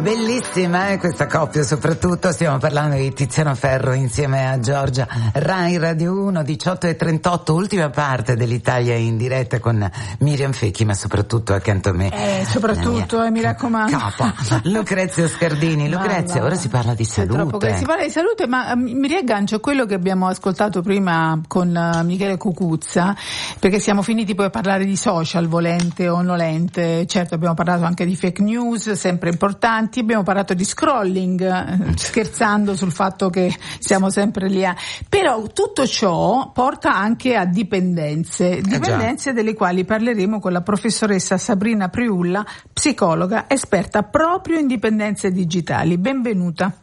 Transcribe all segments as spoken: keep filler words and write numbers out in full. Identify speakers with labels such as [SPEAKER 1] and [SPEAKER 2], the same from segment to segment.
[SPEAKER 1] Bellissima eh, questa coppia, soprattutto stiamo parlando di Tiziano Ferro insieme a Giorgia. Rai Radio uno, diciotto e trentotto, ultima parte dell'Italia in diretta con Miriam Fecchi, ma soprattutto accanto a me
[SPEAKER 2] eh, soprattutto, eh, mi raccomando,
[SPEAKER 1] capa Lucrezia Scardini. Lucrezia, ora si parla di salute.
[SPEAKER 2] Si parla di salute, ma mi riaggancio a quello che abbiamo ascoltato prima con Michele Cucuzza, perché siamo finiti poi a parlare di social, volente o nolente. Certo, abbiamo parlato anche di fake news, sempre importanti. Abbiamo parlato di scrolling, scherzando sul fatto che siamo sempre lì a... Però tutto ciò porta anche a dipendenze, dipendenze eh delle quali parleremo con la professoressa Sabrina Priulla, psicologa, esperta proprio in dipendenze digitali. Benvenuta.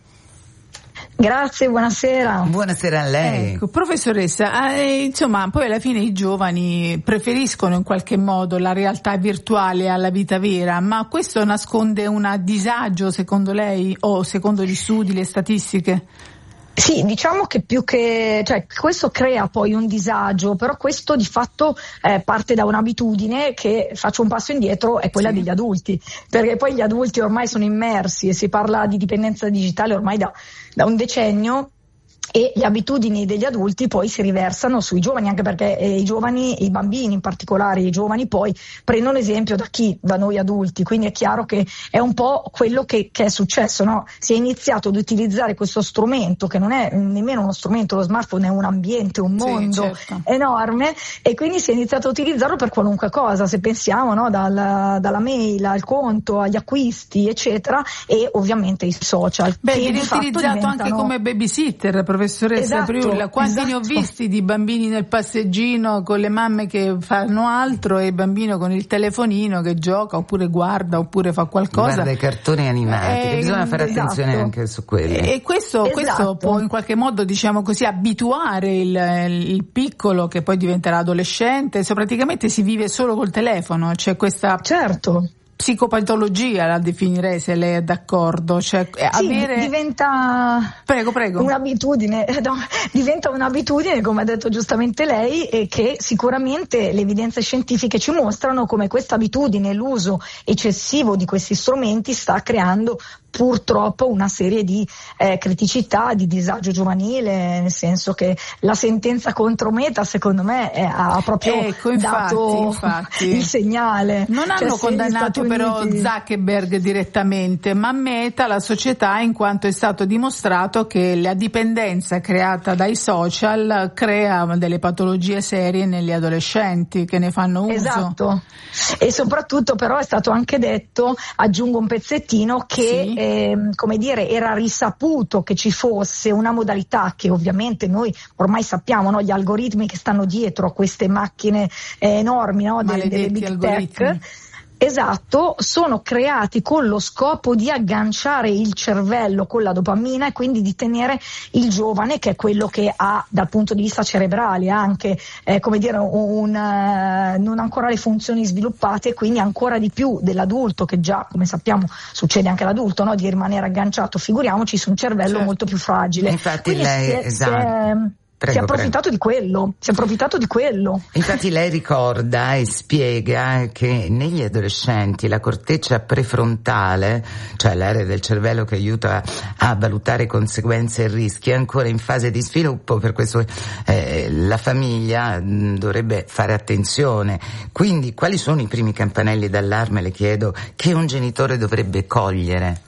[SPEAKER 3] Grazie, buonasera.
[SPEAKER 1] Buonasera a lei.
[SPEAKER 2] Ecco, professoressa, eh, insomma, poi alla fine i giovani preferiscono in qualche modo la realtà virtuale alla vita vera, ma questo nasconde un disagio secondo lei o secondo gli studi, le statistiche?
[SPEAKER 3] Sì, diciamo che più che, cioè questo crea poi un disagio, però questo di fatto eh, parte da un'abitudine che, faccio un passo indietro, è quella sì. degli adulti, perché poi gli adulti ormai sono immersi e si parla di dipendenza digitale ormai da, da un decennio. E le abitudini degli adulti poi si riversano sui giovani, anche perché eh, i giovani, i bambini in particolare, i giovani poi prendono esempio da chi? Da noi adulti, quindi è chiaro che è un po' quello che, che è successo, no? Si è iniziato ad utilizzare questo strumento che non è nemmeno uno strumento, lo smartphone è un ambiente, un mondo sì, certo. enorme, e quindi si è iniziato a utilizzarlo per qualunque cosa, se pensiamo, no? Dal, dalla mail al conto, agli acquisti eccetera, e ovviamente i social.
[SPEAKER 2] Beh, viene utilizzato diventano... anche come babysitter, professoressa esatto, Priulla, quanti esatto. ne ho visti di bambini nel passeggino con le mamme che fanno altro e il bambino con il telefonino che gioca oppure guarda oppure fa qualcosa.
[SPEAKER 1] Guarda i cartoni animati, eh, che bisogna fare esatto. attenzione anche su quelli.
[SPEAKER 2] E questo, esatto. questo può in qualche modo, diciamo così, abituare il, il piccolo che poi diventerà adolescente, so, praticamente si vive solo col telefono, c'è questa...
[SPEAKER 3] Certo.
[SPEAKER 2] Psicopatologia la definirei, se lei è d'accordo, cioè
[SPEAKER 3] sì,
[SPEAKER 2] avere...
[SPEAKER 3] diventa
[SPEAKER 2] prego prego
[SPEAKER 3] un'abitudine no, diventa un'abitudine, come ha detto giustamente lei, e che sicuramente le evidenze scientifiche ci mostrano come questa abitudine, l'uso eccessivo di questi strumenti sta creando purtroppo una serie di eh, criticità, di disagio giovanile, nel senso che la sentenza contro Meta secondo me è, ha proprio
[SPEAKER 2] ecco, infatti,
[SPEAKER 3] dato
[SPEAKER 2] infatti.
[SPEAKER 3] il segnale.
[SPEAKER 2] Non hanno cioè, condannato però Zuckerberg direttamente, ma Meta, la società, in quanto è stato dimostrato che la dipendenza creata dai social crea delle patologie serie negli adolescenti che ne fanno uso.
[SPEAKER 3] Esatto, e soprattutto però è stato anche detto, aggiungo un pezzettino, che sì. eh, come dire, era risaputo che ci fosse una modalità che ovviamente noi ormai sappiamo, no? Gli algoritmi che stanno dietro a queste macchine eh, enormi, no? delle, delle big algoritmi. Tech. Esatto, sono creati con lo scopo di agganciare il cervello con la dopamina e quindi di tenere il giovane, che è quello che ha dal punto di vista cerebrale anche eh, come dire un, uh, non ancora le funzioni sviluppate, e quindi ancora di più dell'adulto, che già come sappiamo succede anche all'adulto, no? Di rimanere agganciato, figuriamoci su un cervello certo. molto più fragile.
[SPEAKER 1] Infatti
[SPEAKER 3] quindi
[SPEAKER 1] lei
[SPEAKER 3] si è,
[SPEAKER 1] esatto.
[SPEAKER 3] si è, Prego, si è approfittato prego. di quello, si è approfittato di quello.
[SPEAKER 1] Infatti lei ricorda e spiega che negli adolescenti la corteccia prefrontale, cioè l'area del cervello che aiuta a valutare conseguenze e rischi, è ancora in fase di sviluppo, per questo eh, la famiglia mh, dovrebbe fare attenzione. Quindi quali sono i primi campanelli d'allarme, le chiedo, che un genitore dovrebbe cogliere?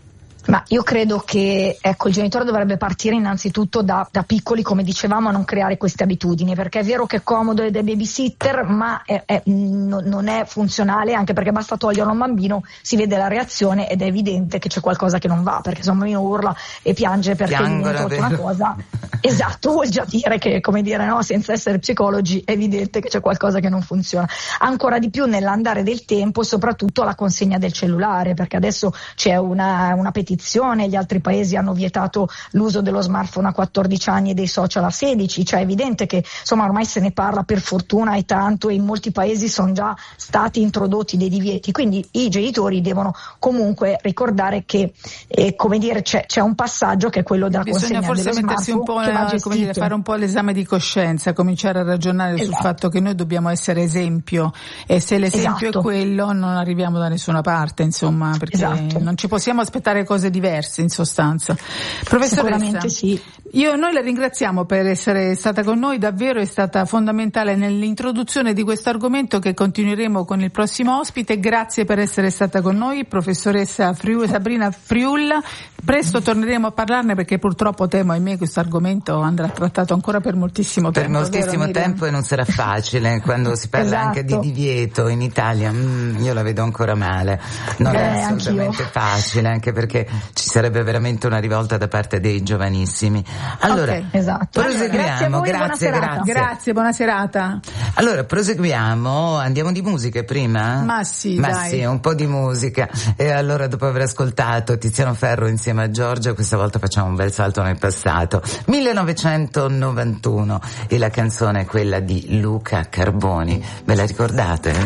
[SPEAKER 3] Ma io credo che ecco il genitore dovrebbe partire innanzitutto da, da piccoli, come dicevamo, a non creare queste abitudini, perché è vero che è comodo ed è babysitter, ma è, è, no, non è funzionale, anche perché basta toglierlo a un bambino, si vede la reazione ed è evidente che c'è qualcosa che non va, perché se un bambino urla e piange perché gli viene tolta una cosa, esatto, vuol già dire che, come dire, no, senza essere psicologi, è evidente che c'è qualcosa che non funziona. Ancora di più nell'andare del tempo, soprattutto la consegna del cellulare, perché adesso c'è una, una petizione competizione, gli altri paesi hanno vietato l'uso dello smartphone a quattordici anni e dei social a sedici, cioè è evidente che insomma ormai se ne parla per fortuna e tanto, e in molti paesi sono già stati introdotti dei divieti, quindi i genitori devono comunque ricordare che eh, come dire c'è, c'è un passaggio che è quello della
[SPEAKER 2] bisogna
[SPEAKER 3] consegna
[SPEAKER 2] forse
[SPEAKER 3] dello
[SPEAKER 2] mettersi un po'
[SPEAKER 3] smartphone,
[SPEAKER 2] come dire, fare un po' l'esame di coscienza, cominciare a ragionare esatto. sul fatto che noi dobbiamo essere esempio, e se l'esempio esatto. è quello non arriviamo da nessuna parte, insomma, perché esatto. non ci possiamo aspettare cose diverse in sostanza. Professoressa,
[SPEAKER 3] sì.
[SPEAKER 2] io noi la ringraziamo per essere stata con noi, davvero è stata fondamentale nell'introduzione di questo argomento che continueremo con il prossimo ospite. Grazie per essere stata con noi, professoressa Friul, Sabrina Friul. Presto torneremo a parlarne perché purtroppo temo, ahimè, questo argomento andrà trattato ancora per moltissimo
[SPEAKER 1] per
[SPEAKER 2] tempo.
[SPEAKER 1] Per moltissimo
[SPEAKER 2] vero,
[SPEAKER 1] tempo e non sarà facile quando si parla esatto. anche di divieto in Italia, mm, io la vedo ancora male, non eh, è assolutamente anch'io. facile, anche perché ci sarebbe veramente una rivolta da parte dei giovanissimi. Allora,
[SPEAKER 3] okay, esatto.
[SPEAKER 1] proseguiamo,
[SPEAKER 3] grazie,
[SPEAKER 1] grazie,
[SPEAKER 3] buona
[SPEAKER 1] grazie.
[SPEAKER 2] Grazie, buona serata.
[SPEAKER 1] Allora, proseguiamo, andiamo di musica prima?
[SPEAKER 2] Ma sì,
[SPEAKER 1] Ma
[SPEAKER 2] dai.
[SPEAKER 1] sì, un po' di musica. E allora, dopo aver ascoltato Tiziano Ferro insieme a Giorgia, questa volta facciamo un bel salto nel passato. millenovecentonovantuno, e la canzone è quella di Luca Carboni. Ve la ricordate?